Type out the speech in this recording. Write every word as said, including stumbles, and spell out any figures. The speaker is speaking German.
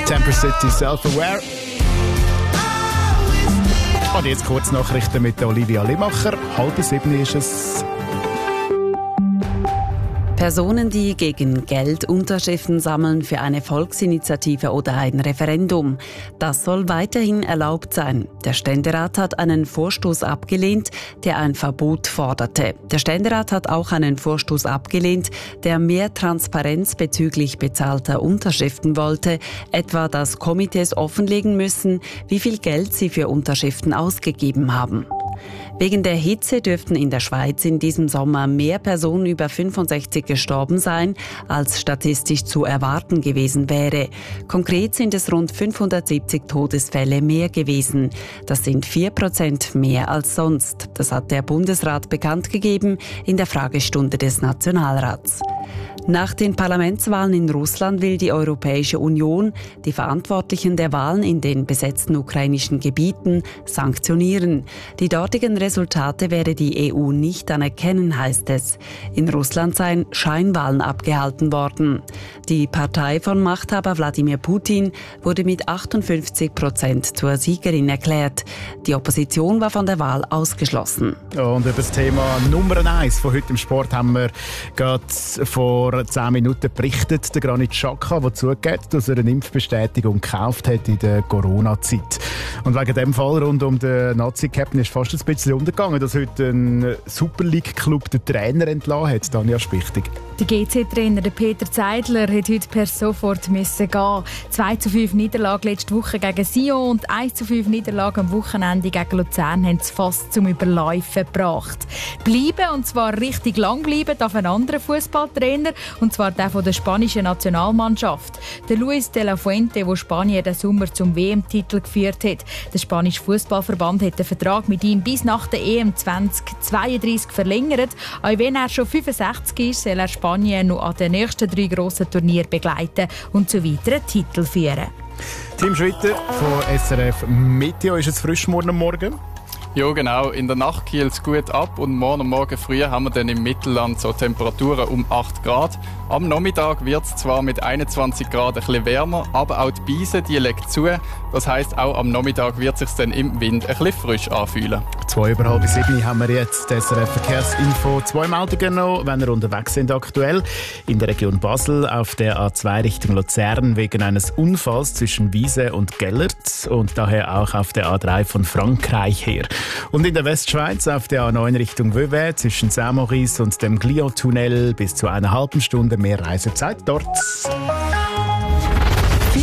Temper City, Self-Aware. Und jetzt kurz Nachrichten mit Olivia Limacher. Halb sieben ist es. Personen, die gegen Geld Unterschriften sammeln für eine Volksinitiative oder ein Referendum. Das soll weiterhin erlaubt sein. Der Ständerat hat einen Vorstoß abgelehnt, der ein Verbot forderte. Der Ständerat hat auch einen Vorstoß abgelehnt, der mehr Transparenz bezüglich bezahlter Unterschriften wollte, etwa dass Komitees offenlegen müssen, wie viel Geld sie für Unterschriften ausgegeben haben. Wegen der Hitze dürften in der Schweiz in diesem Sommer mehr Personen über fünfundsechzig gestorben sein, als statistisch zu erwarten gewesen wäre. Konkret sind es rund fünfhundertsiebzig Todesfälle mehr gewesen. Das sind vier Prozent mehr als sonst. Das hat der Bundesrat bekannt gegeben in der Fragestunde des Nationalrats. Nach den Parlamentswahlen in Russland will die Europäische Union die Verantwortlichen der Wahlen in den besetzten ukrainischen Gebieten sanktionieren. Die dortigen Resultate werde die E U nicht anerkennen, heißt es. In Russland seien Scheinwahlen abgehalten worden. Die Partei von Machthaber Wladimir Putin wurde mit achtundfünfzig Prozent zur Siegerin erklärt. Die Opposition war von der Wahl ausgeschlossen. Und über das Thema Nummer eins von heute im Sport haben wir gerade vor zehn Minuten berichtet. Der Granit Xhaka, der zugeht, dass er eine Impfbestätigung gekauft hat in der Corona-Zeit. Und wegen dem Fall rund um den Nazi-Captain ist fast ein bisschen untergegangen, dass heute ein Super League-Club den Trainer entlassen hat, Tanja Spichtig. Der G C-Trainer Peter Zeidler hat heute per sofort müssen gehen. zwei zu fünf Niederlage letzte Woche gegen Sion und eins zu fünf Niederlage am Wochenende gegen Luzern haben es fast zum Überläufen gebracht. Bleiben, und zwar richtig lang bleiben, darf ein anderer Fußballtrainer, und zwar der von der spanischen Nationalmannschaft. Der Luis de la Fuente, der Spanien den Sommer zum W M-Titel geführt hat. Der spanische Fußballverband hat den Vertrag mit ihm bis nach der E M zwanzig zweiunddreißig verlängert. Auch wenn er schon fünfundsechzig ist, soll er Spanien noch an den nächsten drei grossen Turnieren begleiten und zu weiteren Titeln führen. Tim Schwitter von S R F Meteo. Ist es frisch morgen Morgen? Ja, genau. In der Nacht kühlt es gut ab und morgen Morgen früh haben wir dann im Mittelland so Temperaturen um acht Grad. Am Nachmittag wird es zwar mit einundzwanzig Grad ein bisschen wärmer, aber auch die Beise, die legt zu. Das heisst, auch am Nachmittag wird es sich dann im Wind ein bisschen frisch anfühlen. Zwei über halb sieben haben wir jetzt das S R F Verkehrsinfo. Zwei Meldungen noch, wenn ihr unterwegs sind aktuell. In der Region Basel auf der A zwei Richtung Luzern wegen eines Unfalls zwischen Wiese und Gellert und daher auch auf der A drei von Frankreich her. Und in der Westschweiz auf der A neun Richtung Vevey zwischen Saint-Maurice und dem Glion-Tunnel bis zu einer halben Stunde mehr Reisezeit dort.